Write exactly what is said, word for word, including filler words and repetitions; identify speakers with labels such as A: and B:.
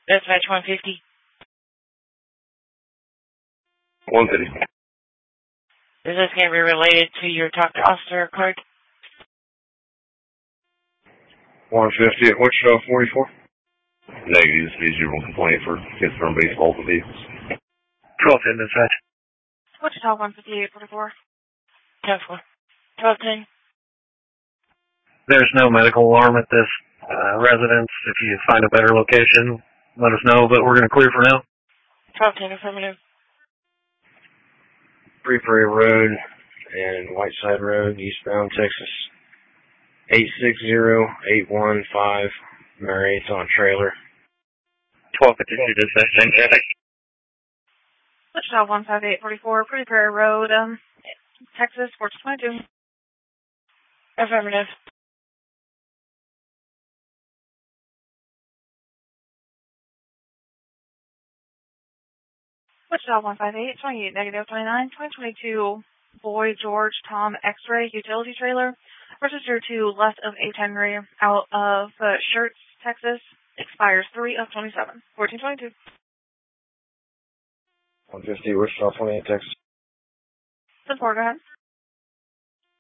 A: Dispatch one fifty.
B: one fifty.
A: Is this going to be related to your talk to officer card?
B: one fifty at Wichita forty-four. Negative. Visual complaint for Pittsburgh baseball vehicles.
C: twelve ten dispatch.
A: Wichita one fifty-eight forty-four. ten four. twelve ten.
C: There's no medical alarm at this uh, residence. If you find a better location, let us know, but we're going to clear for now.
A: twelve ten affirmative.
B: Free Prairie Road and Whiteside Road, eastbound Texas. eight six zero eight one five. Mary, it's on trailer.
C: twelve fifty-two dispatch.
A: Wichita one five eight forty-four. Free Prairie Road, um, Texas four twenty-two. Affirmative. Wichita one five eight twenty-eight negative twenty-nine twenty twenty-two. Boy George Tom X-ray utility trailer. Registered to left of eight Henry out of uh, Schertz, Texas. Expires three of twenty-seven. fourteen twenty-two.
B: one fifty Wichita twenty-eight, Texas.
A: ten four, go ahead.